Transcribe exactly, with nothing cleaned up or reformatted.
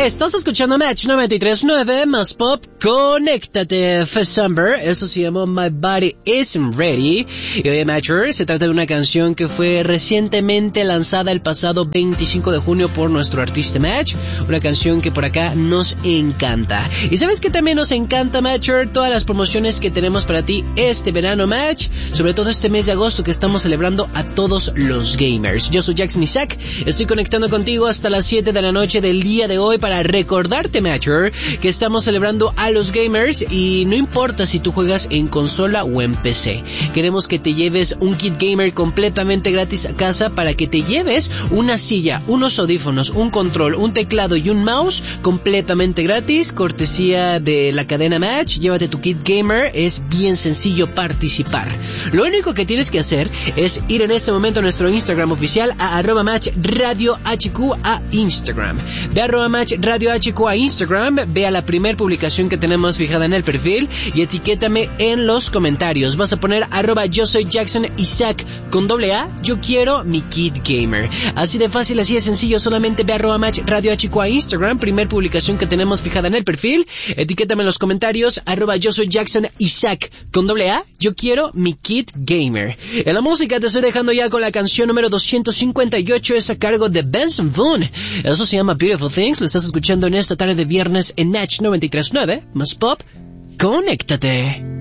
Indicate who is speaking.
Speaker 1: Estás escuchando Match noventa y tres punto nueve más Pop. Conéctate, December. Eso se llamó My Body Isn't Ready. Y oye, Matcher, se trata de una canción que fue recientemente lanzada el pasado veinticinco de junio por nuestro artista Match. Una canción que por acá nos encanta. Y sabes que también nos encanta, Matcher, todas las promociones que tenemos para ti este verano, Match. Sobre todo este mes de agosto que estamos celebrando a todos los gamers. Yo soy Jackson Isaac. Estoy conectando contigo hasta las siete de la noche del día de hoy para recordarte, Matcher, que estamos celebrando a los gamers y no importa si tú juegas en consola o en P C. Queremos que te lleves un kit gamer completamente gratis a casa para que te lleves una silla, unos audífonos, un control, un teclado y un mouse completamente gratis, cortesía de la cadena Match. Llévate tu kit gamer, es bien sencillo participar. Lo único que tienes que hacer es ir en este momento a nuestro Instagram oficial, a arroba match radio hq a Instagram. Ve a arroba match radio hq a Instagram, ve a la primer publicación que tenemos fijada en el perfil y etiquétame en los comentarios. Vas a poner arroba yo soy Jackson Isaac con doble A, yo quiero mi kit gamer. Así de fácil, así de sencillo, solamente ve a arroba match radio hq a Instagram, primer publicación que tenemos fijada en el perfil, etiquétame en los comentarios, arroba yo soy Jackson Isaac con doble A, yo quiero mi kit gamer. En la música te estoy dejando ya con la canción número doscientos cincuenta y ocho, es a cargo de Benson Boone. Eso se llama Beautiful Things, lo estás escuchando en esta tarde de viernes en Match noventa y tres punto nueve, más Pop. Conéctate.